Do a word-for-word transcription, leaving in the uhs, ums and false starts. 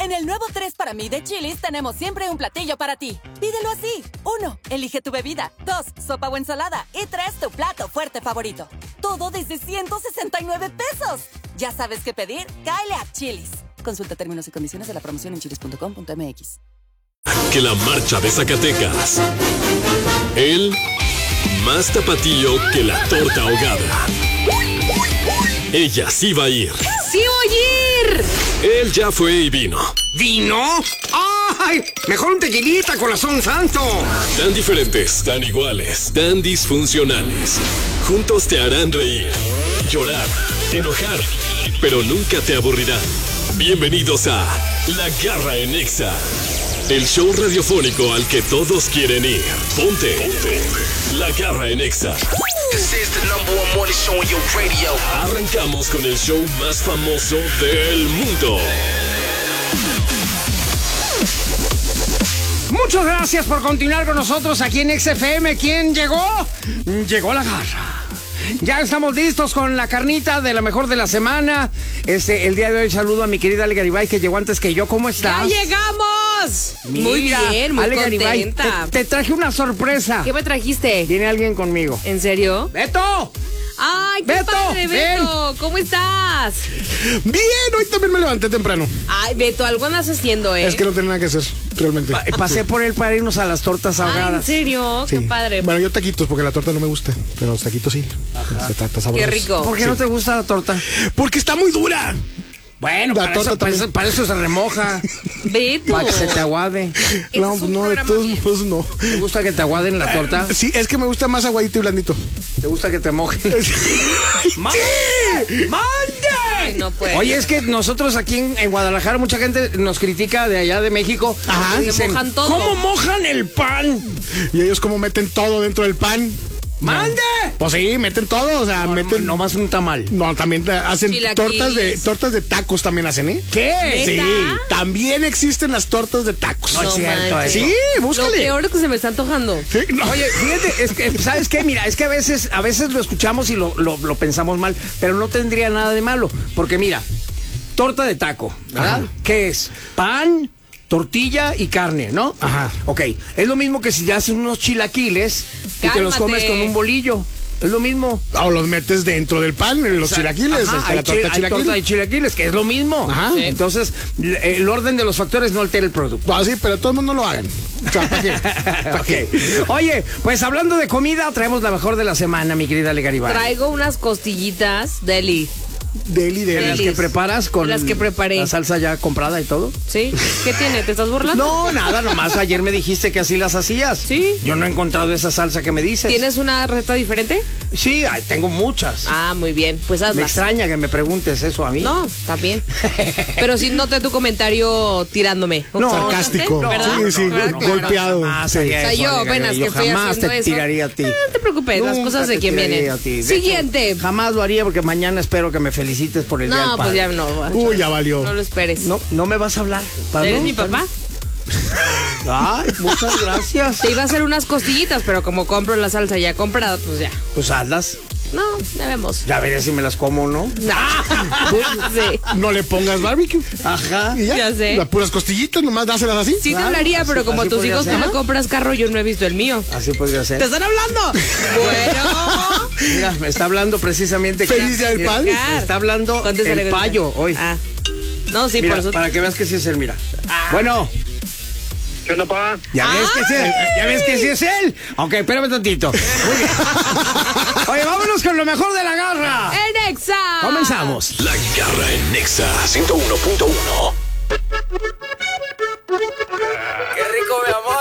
En el nuevo tres para mí de Chili's tenemos siempre un platillo para ti. Pídelo así. Uno, elige tu bebida. Dos, sopa o ensalada. Y tres, tu plato fuerte favorito. Todo desde ciento sesenta y nueve pesos. ¿Ya sabes qué pedir? Cáele a Chili's. Consulta términos y condiciones de la promoción en chilis punto com punto m x. Que la marcha de Zacatecas. Él, más tapatío que la torta ahogada. Ella sí va a ir. ¡Sí voy a ir! Él ya fue y vino. ¿Vino? ¡Ay! Mejor un tequilita, corazón santo. Tan diferentes, tan iguales, tan disfuncionales. Juntos te harán reír, llorar, enojar, pero nunca te aburrirán. Bienvenidos a La Garra en Exa, el show radiofónico al que todos quieren ir. Ponte, Ponte. La Garra en Exa. Arrancamos con el show más famoso del mundo. Muchas gracias por continuar con nosotros aquí en X F M. ¿Quién llegó? Llegó La Garra. Ya estamos listos con la carnita de la mejor de la semana. Este, el día de hoy saludo a mi querida Ale Garibay, que llegó antes que yo. ¿Cómo estás? ¡Ya llegamos! Mira, muy bien, muy Ale contenta. Garibay, te, te traje una sorpresa. ¿Qué me trajiste? Viene alguien conmigo. ¿En serio? ¡Beto! ¡Ay, qué Beto, padre, Beto! ven. ¿Cómo estás? Bien, hoy también me levanté temprano. Ay, Beto, algo andas haciendo, ¿eh? Es que no tenía nada que hacer, realmente. Pa- pasé por él para irnos a las tortas ahogadas. Ay, ¿en serio? Sí. Qué padre. Bueno, yo taquitos, porque la torta no me gusta, pero los taquitos sí. Se está, está sabroso. Qué rico. ¿Por qué no te gusta la torta? Porque está muy dura. Bueno, La para torta eso, para, también. eso, para eso se remoja. Beto. Para que se te aguade. Este No, es un no, de programa todos bien. modos no. ¿Te gusta que te aguaden la torta? Sí, es que me gusta más aguadito y blandito. ¿Te gusta que te mojen? ¡Mande! Ay, no puede. Oye, es que nosotros aquí en, en Guadalajara mucha gente nos critica de allá de México. Ajá. Se Dicen, mojan todo. ¿cómo mojan el pan? Y ellos como meten todo dentro del pan. ¡Mande! Pues sí, meten todo, o sea, No, meten... no más un tamal. No, también te- hacen Chilaquiles. tortas de tortas de tacos también hacen, ¿eh? ¿Qué? Sí, ¿Neta? también existen las tortas de tacos. No es cierto manches. eso. Sí, Lo búscale. peor es que se me está antojando. Sí, no. Oye, fíjate, es que, ¿sabes qué? Mira, es que a veces, a veces lo escuchamos y lo, lo, lo pensamos mal, pero no tendría nada de malo. Porque mira, torta de taco, ¿verdad? Ajá. ¿Qué es? Pan, tortilla y carne, ¿no? Ajá. Ok, es lo mismo que si ya haces unos chilaquiles y te los Cálmate. comes con un bolillo. Es lo mismo. O los metes dentro del pan, los O sea, chilaquiles, ajá, este, hay la torta chi- hay chilaquiles. torta de chilaquiles, que es lo mismo. Ajá. Sí. Entonces, l- el orden de los factores no altera el producto. Ah, sí, pero todo el mundo lo hagan. O sea, ¿para qué? ¿Para qué? Ok. Oye, pues hablando de comida, traemos la mejor de la semana, mi querida Ale Garibay. Traigo unas costillitas deli. Deli, deli. Las Delis. que preparas con Las que preparé. la salsa ya comprada y todo. ¿Sí? ¿Qué tiene? ¿Te estás burlando? No, nada, nomás ayer me dijiste que así las hacías. Sí. Yo no he encontrado esa salsa que me dices. ¿Tienes una receta diferente? Sí, ay, tengo muchas. Ah, muy bien. Pues Me hazla. extraña que me preguntes eso a mí. No, está bien. Pero sí noté tu comentario tirándome. No, sarcástico. ¿Verdad? Sí, sí, ¿Verdad? go- Claro. golpeado. Jamás Sí. haría O sea, eso, yo Ale apenas Garibay. que fui Yo jamás haciendo te eso. tiraría a ti. Ah, no te preocupes, las Nunca cosas de te quien tiraría vienen. a ti. De Siguiente. hecho, jamás lo haría porque mañana espero que me felicites por el día del No, pues padre. ya no. Uy, ya valió. No lo esperes. No, no me vas a hablar. ¿Para ¿Eres no? mi papá? Ay, muchas gracias. Te iba a hacer unas costillitas, pero como compro la salsa ya comprada, pues ya. Pues hazlas. No, ya vemos. Ya veré si me las como o no. No. Sí. No le pongas barbecue. Ajá. Y ya. Ya sé. Las puras costillitas, nomás dáselas así. Sí te Claro, hablaría, así- pero como así tus podría hijos ser. no me compras carro, yo no he visto el mío. Así podría ser. ¿Te están hablando? Bueno. Mira, me está hablando precisamente. Feliz día del Mira, padre. Me está hablando Contéstale, el contéstale. payo hoy. Ah. No, sí, Mira, por eso. para que veas que sí es él, mira. Bueno, ¿Qué onda, papá? ya ves que sí es, ya ves que sí es él. Ok, espérame tantito. Muy bien. Oye, vámonos con lo mejor de la garra. ¡En Exa! Comenzamos. La Garra en Nexa ciento uno punto uno. Qué rico, mi amor.